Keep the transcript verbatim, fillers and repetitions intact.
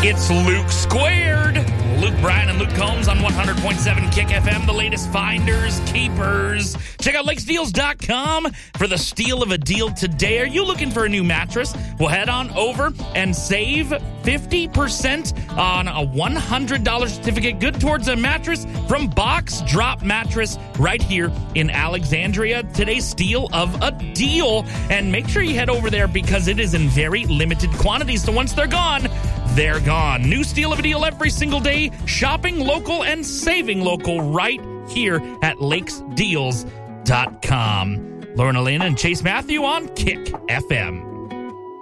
It's Luke Squared. Luke Bryan and Luke Combs on one hundred point seven Kick F M, the latest finders, keepers. Check out lakes deals dot com for the steal of a deal today. Are you looking for a new mattress? Well, head on over and save fifty percent on a one hundred dollars certificate good towards a mattress from Box Drop Mattress right here in Alexandria. Today's steal of a deal. And make sure you head over there because it is in very limited quantities. So once they're gone, they're gone. New steal of a deal every single day. Shopping local and saving local right here at lakes deals dot com. Lauren Elena and Chase Matthew on Kick F M.